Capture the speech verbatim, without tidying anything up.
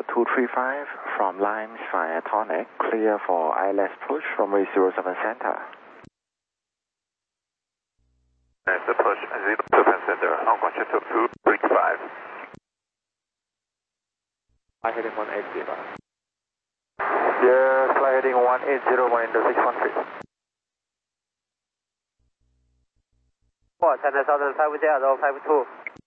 Tower two three five from lines via Tonic, clear for I L S push runway zero seven center. That's the push zero seven center, on control to two three five. I heading one eight zero. Yeah, fly heading one eight zero, one into six one three. Center Southern five zero five two.